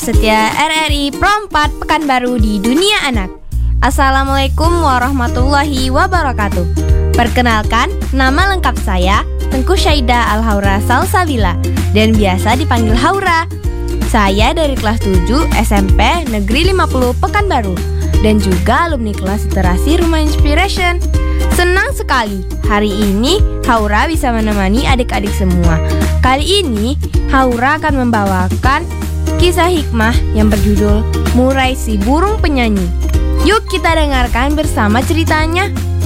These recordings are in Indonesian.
Setia RRI Pro 4 Pekanbaru di Dunia Anak. Assalamualaikum warahmatullahi wabarakatuh. Perkenalkan, nama lengkap saya Tengku Syaida Al-Haura Salsabila dan biasa dipanggil Haura. Saya dari kelas 7 SMP Negeri 50 Pekanbaru dan juga alumni kelas literasi Rumah Inspiration. Senang sekali hari ini Haura bisa menemani adik-adik semua. Kali ini Haura akan membawakan kisah hikmah yang berjudul Murai si Burung Penyanyi. Yuk kita dengarkan bersama ceritanya.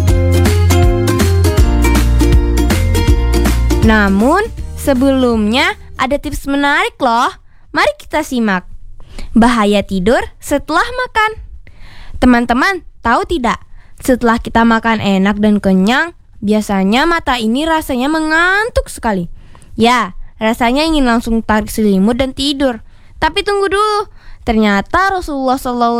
Namun sebelumnya ada tips menarik loh. Mari kita simak. Bahaya tidur setelah makan. Teman-teman, tahu tidak? Setelah kita makan enak dan kenyang, biasanya mata ini rasanya mengantuk sekali. Ya, rasanya ingin langsung tarik selimut dan tidur. Tapi tunggu dulu. Ternyata Rasulullah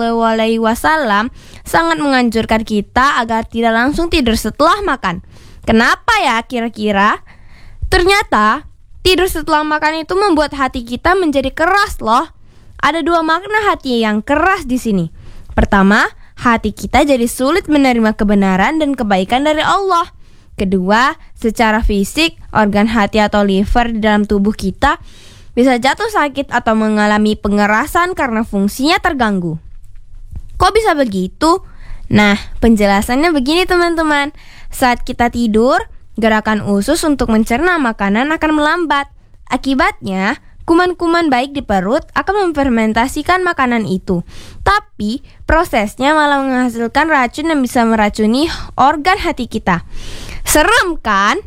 SAW sangat menganjurkan kita agar tidak langsung tidur setelah makan. Kenapa ya kira-kira? Ternyata tidur setelah makan itu membuat hati kita menjadi keras loh. Ada dua makna hati yang keras di sini. Pertama, hati kita jadi sulit menerima kebenaran dan kebaikan dari Allah. Kedua, secara fisik, organ hati atau liver di dalam tubuh kita bisa jatuh sakit atau mengalami pengerasan karena fungsinya terganggu. Kok bisa begitu? Nah, penjelasannya begini teman-teman. Saat kita tidur, gerakan usus untuk mencerna makanan akan melambat. Akibatnya, kuman-kuman baik di perut akan memfermentasikan makanan itu. Tapi, prosesnya malah menghasilkan racun yang bisa meracuni organ hati kita. Serem kan?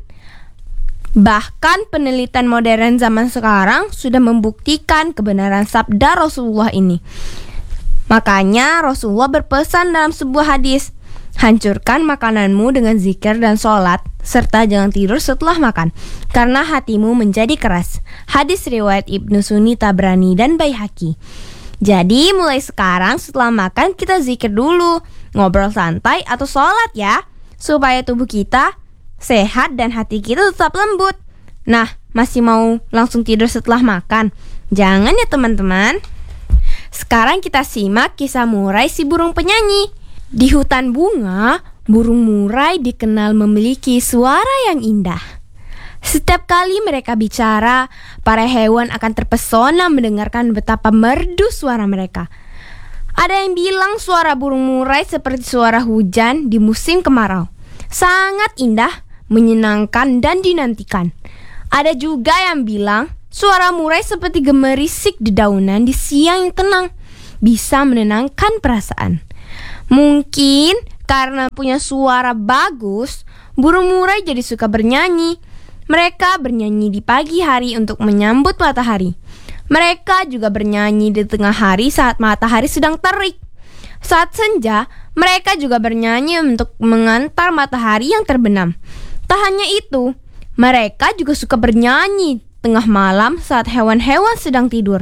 Bahkan penelitian modern zaman sekarang sudah membuktikan kebenaran sabda Rasulullah ini. Makanya Rasulullah berpesan dalam sebuah hadis, hancurkan makananmu dengan zikir dan sholat, serta jangan tidur setelah makan, karena hatimu menjadi keras. Hadis riwayat Ibnu Sunni, Tabrani, dan Baihaqi. Jadi mulai sekarang setelah makan kita zikir dulu, ngobrol santai atau sholat ya, supaya tubuh kita sehat dan hati kita tetap lembut. Nah, masih mau langsung tidur setelah makan? Jangan ya teman-teman. Sekarang kita simak kisah Murai si Burung Penyanyi. Di hutan bunga, burung murai dikenal memiliki suara yang indah. Setiap kali mereka bicara, para hewan akan terpesona mendengarkan betapa merdu suara mereka. Ada yang bilang suara burung murai seperti suara hujan di musim kemarau. Sangat indah, menyenangkan dan dinantikan. Ada juga yang bilang suara murai seperti gemerisik di daunan di siang yang tenang, bisa menenangkan perasaan. Mungkin karena punya suara bagus, burung murai jadi suka bernyanyi. Mereka bernyanyi di pagi hari untuk menyambut matahari. Mereka juga bernyanyi di tengah hari saat matahari sedang terik. Saat senja, mereka juga bernyanyi untuk mengantar matahari yang terbenam. Tak hanya itu, mereka juga suka bernyanyi tengah malam saat hewan-hewan sedang tidur.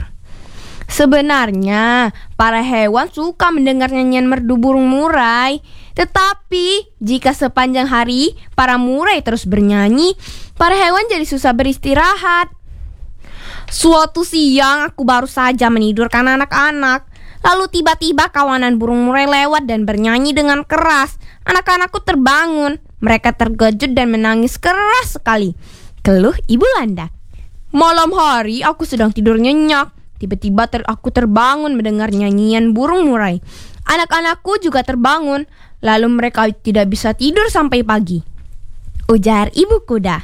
Sebenarnya, para hewan suka mendengar nyanyian merdu burung murai. Tetapi, jika sepanjang hari para murai terus bernyanyi, para hewan jadi susah beristirahat. Suatu siang, aku baru saja menidurkan anak-anak. Lalu tiba-tiba kawanan burung murai lewat dan bernyanyi dengan keras. Anak-anakku terbangun. Mereka terkejut dan menangis keras sekali. Keluh Ibu Landak. Malam hari aku sedang tidur nyenyak. Tiba-tiba aku terbangun mendengar nyanyian burung murai. Anak-anakku juga terbangun. Lalu mereka tidak bisa tidur sampai pagi. Ujar Ibu Kuda.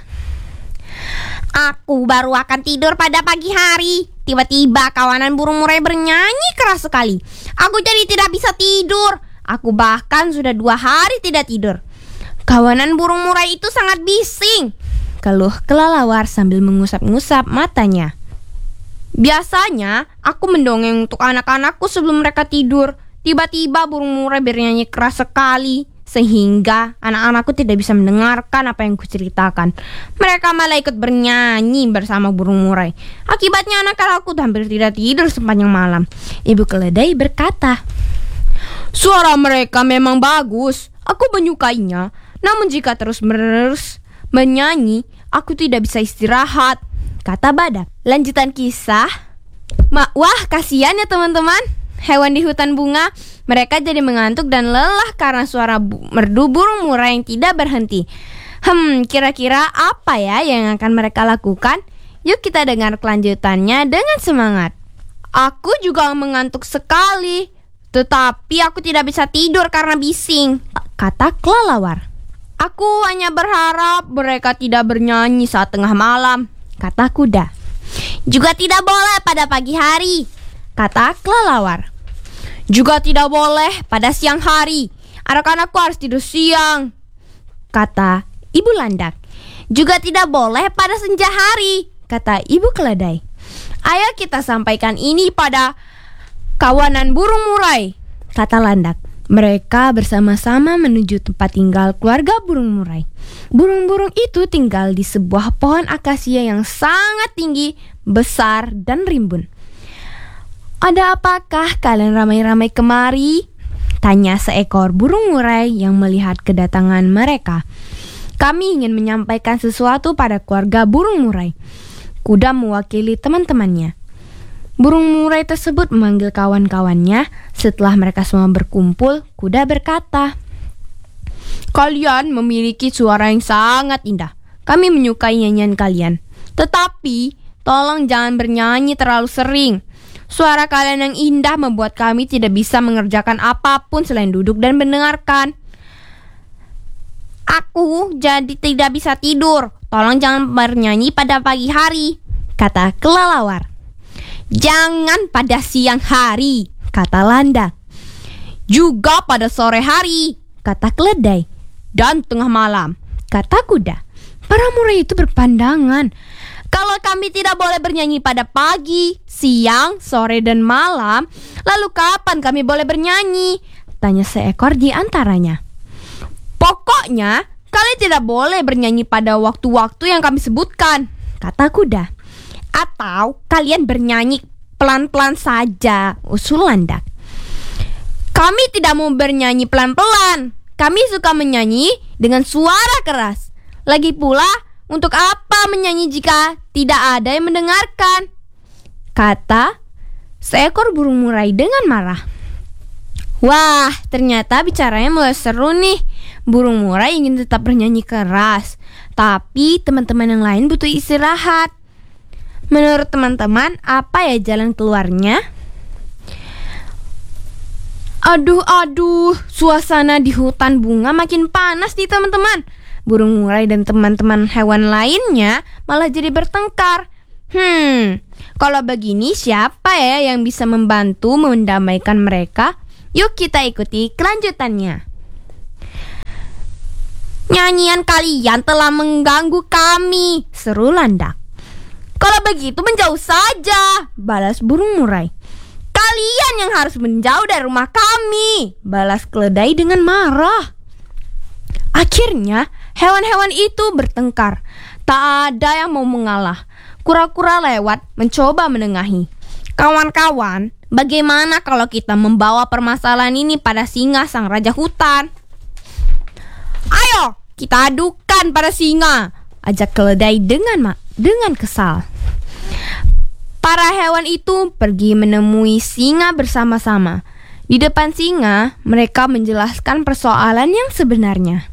Aku baru akan tidur pada pagi hari. Tiba-tiba kawanan burung murai bernyanyi keras sekali. Aku jadi tidak bisa tidur. Aku bahkan sudah 2 hari tidak tidur. Kawanan burung murai itu sangat bising, keluh kelelawar sambil mengusap-ngusap matanya. Biasanya aku mendongeng untuk anak-anakku sebelum mereka tidur. Tiba-tiba burung murai bernyanyi keras sekali, sehingga anak-anakku tidak bisa mendengarkan apa yang kuceritakan. Mereka malah ikut bernyanyi bersama burung murai. Akibatnya anak-anakku hampir tidak tidur sepanjang malam. Ibu keledai berkata, suara mereka memang bagus, aku menyukainya. Namun jika terus-menerus menyanyi, aku tidak bisa istirahat, kata badak. Lanjutan kisah Wah, kasihan ya teman-teman. Hewan di hutan bunga, mereka jadi mengantuk dan lelah karena suara merdu burung murai yang tidak berhenti. Kira-kira apa ya yang akan mereka lakukan? Yuk kita dengar kelanjutannya dengan semangat. Aku juga mengantuk sekali, tetapi aku tidak bisa tidur karena bising, kata kelelawar. Aku hanya berharap mereka tidak bernyanyi saat tengah malam, kata kuda. Juga tidak boleh pada pagi hari, kata kelelawar. Juga tidak boleh pada siang hari, anak-anakku harus tidur siang, kata ibu landak. Juga tidak boleh pada senja hari, kata ibu keledai. Ayo kita sampaikan ini pada kawanan burung murai, kata landak. Mereka bersama-sama menuju tempat tinggal keluarga burung murai. Burung-burung itu tinggal di sebuah pohon akasia yang sangat tinggi, besar, dan rimbun. Ada apakah kalian ramai-ramai kemari? Tanya seekor burung murai yang melihat kedatangan mereka. Kami ingin menyampaikan sesuatu pada keluarga burung murai. Kuda mewakili teman-temannya. Burung murai tersebut memanggil kawan-kawannya. Setelah mereka semua berkumpul, kuda berkata, "Kalian memiliki suara yang sangat indah. Kami menyukai nyanyian kalian. Tetapi, tolong jangan bernyanyi terlalu sering. Suara kalian yang indah membuat kami tidak bisa mengerjakan apapun selain duduk dan mendengarkan. Aku jadi tidak bisa tidur. Tolong jangan bernyanyi pada pagi hari," kata kelelawar. "Jangan pada siang hari," kata landak. "Juga pada sore hari," kata keledai. "Dan tengah malam," kata kuda. Para murai itu berpandangan. Kalau kami tidak boleh bernyanyi pada pagi, siang, sore, dan malam, lalu kapan kami boleh bernyanyi? Tanya seekor di antaranya. "Pokoknya, kalian tidak boleh bernyanyi pada waktu-waktu yang kami sebutkan," kata kuda. "Atau kalian bernyanyi pelan-pelan saja," usul landak. "Kami tidak mau bernyanyi pelan-pelan. Kami suka menyanyi dengan suara keras. Lagi pula, untuk apa menyanyi jika tidak ada yang mendengarkan?" kata seekor burung murai dengan marah. Wah, ternyata bicaranya mulai seru nih. Burung murai ingin tetap bernyanyi keras, tapi teman-teman yang lain butuh istirahat. Menurut teman-teman, apa ya jalan keluarnya? Aduh, suasana di hutan bunga makin panas nih teman-teman. Burung murai dan teman-teman hewan lainnya malah jadi bertengkar. Kalau begini siapa ya yang bisa membantu mendamaikan mereka? Yuk kita ikuti kelanjutannya. "Nyanyian kalian telah mengganggu kami," seru landak. "Kalau begitu menjauh saja," balas burung murai. "Kalian yang harus menjauh dari rumah kami," balas keledai dengan marah. Akhirnya hewan-hewan itu bertengkar. Tak ada yang mau mengalah. Kura-kura lewat mencoba menengahi. "Kawan-kawan, bagaimana kalau kita membawa permasalahan ini pada singa sang raja hutan?" "Ayo, kita adukan pada singa," ajak keledai dengan kesal. Para hewan itu pergi menemui singa bersama-sama. Di depan singa, mereka menjelaskan persoalan yang sebenarnya.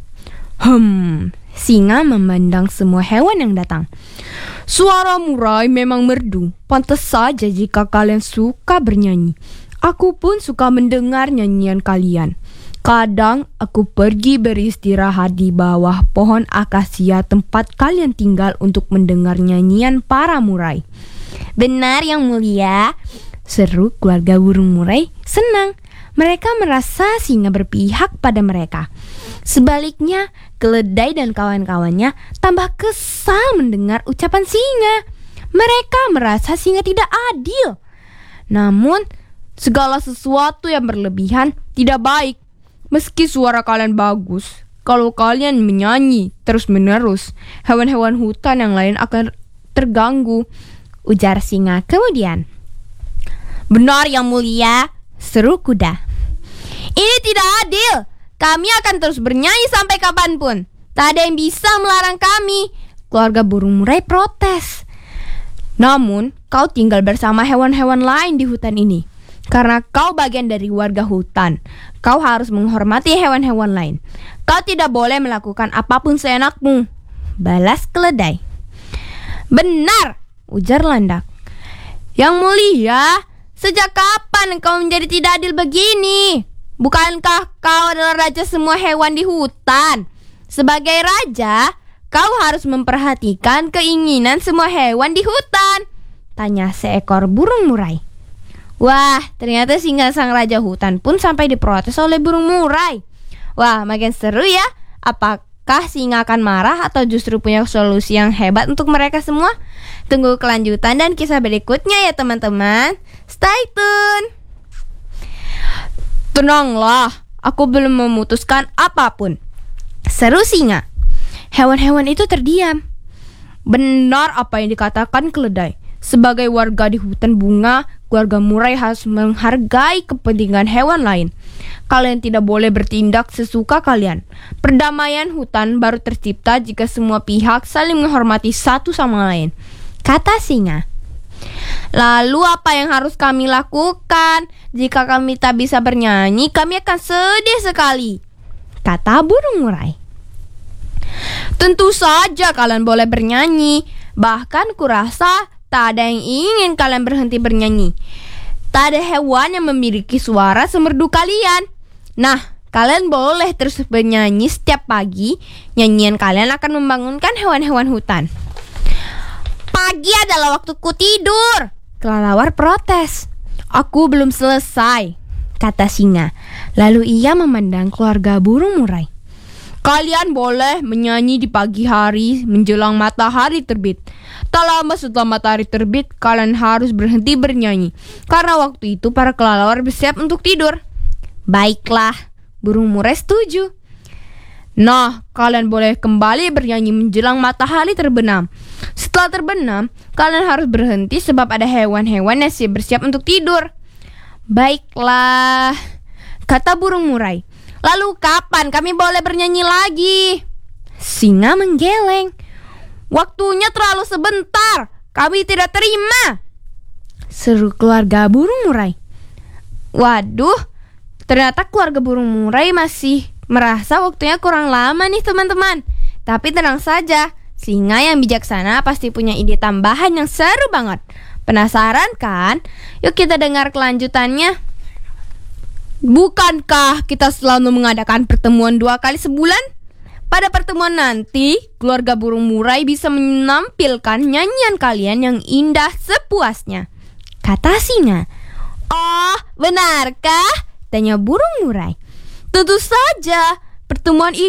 Singa memandang semua hewan yang datang. "Suara murai memang merdu. Pantas saja jika kalian suka bernyanyi. Aku pun suka mendengar nyanyian kalian. Kadang aku pergi beristirahat di bawah pohon akasia tempat kalian tinggal untuk mendengar nyanyian para murai." "Benar yang mulia," seru keluarga burung murai senang. Mereka merasa singa berpihak pada mereka. Sebaliknya, keledai dan kawan-kawannya tambah kesal mendengar ucapan singa. Mereka merasa singa tidak adil. Namun, segala sesuatu yang berlebihan tidak baik. Meski suara kalian bagus, kalau kalian menyanyi terus-menerus, hewan-hewan hutan yang lain akan terganggu, ujar singa kemudian. "Benar yang mulia," seru kuda. "Ini tidak adil. Kami akan terus bernyanyi sampai kapanpun. Tak ada yang bisa melarang kami," keluarga burung murai protes. Namun, kau tinggal bersama hewan-hewan lain di hutan ini. Karena kau bagian dari warga hutan, kau harus menghormati hewan-hewan lain. Kau tidak boleh melakukan apapun seenakmu, balas keledai. Benar, ujar landak. Yang mulia, sejak kapan kau menjadi tidak adil begini? Bukankah kau adalah raja semua hewan di hutan? Sebagai raja, kau harus memperhatikan keinginan semua hewan di hutan, tanya seekor burung murai. Wah, ternyata singa sang raja hutan pun sampai diprotes oleh burung murai. Wah, makin seru ya. Apakah singa akan marah atau justru punya solusi yang hebat untuk mereka semua? Tunggu kelanjutan dan kisah berikutnya ya teman-teman. Stay tune. Tenanglah, aku belum memutuskan apapun, seru singa. Hewan-hewan itu terdiam. Benar apa yang dikatakan keledai. Sebagai warga di hutan bunga, keluarga murai harus menghargai kepentingan hewan lain. Kalian tidak boleh bertindak sesuka kalian. Perdamaian hutan baru tercipta jika semua pihak saling menghormati satu sama lain, kata singa. Lalu apa yang harus kami lakukan? Jika kami tak bisa bernyanyi, kami akan sedih sekali, kata burung murai. Tentu saja kalian boleh bernyanyi. Bahkan kurasa tak ada yang ingin kalian berhenti bernyanyi. Tak ada hewan yang memiliki suara semerdu kalian. Nah, kalian boleh terus bernyanyi setiap pagi. Nyanyian kalian akan membangunkan hewan-hewan hutan. Pagi adalah waktuku tidur, kelelawar protes. Aku belum selesai, kata singa. Lalu ia memandang keluarga burung murai. Kalian boleh menyanyi di pagi hari menjelang matahari terbit. Tak lama setelah matahari terbit, kalian harus berhenti bernyanyi, karena waktu itu para kelelawar bersiap untuk tidur. Baiklah, burung murai setuju. Nah, kalian boleh kembali bernyanyi menjelang matahari terbenam. Setelah terbenam, kalian harus berhenti sebab ada hewan-hewan yang bersiap untuk tidur. Baiklah, kata burung murai. Lalu kapan kami boleh bernyanyi lagi? Singa menggeleng. Waktunya terlalu sebentar, kami tidak terima, seru keluarga burung murai. Waduh, ternyata keluarga burung murai masih merasa waktunya kurang lama nih teman-teman. Tapi tenang saja, singa yang bijaksana pasti punya ide tambahan yang seru banget. Penasaran kan? Yuk kita dengar kelanjutannya. Bukankah kita selalu mengadakan pertemuan 2 kali sebulan? Pada pertemuan nanti, keluarga burung murai bisa menampilkan nyanyian kalian yang indah sepuasnya, kata singa. Oh, benarkah? Tanya burung murai. Tentu saja, pertemuan itu